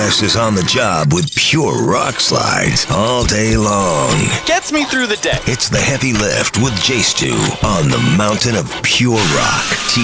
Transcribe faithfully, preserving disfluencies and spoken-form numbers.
fastest on the job with pure rock slides all day long. Gets me through the day. It's the Heavy Lift with J Stu on the mountain of pure rock.